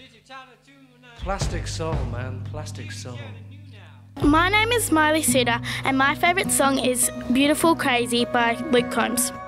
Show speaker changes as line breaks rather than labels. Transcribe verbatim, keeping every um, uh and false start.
Plastic Soul, man. Plastic Soul.
My name is Miley Suter, and my favourite song is Beautiful Crazy by Luke Combs.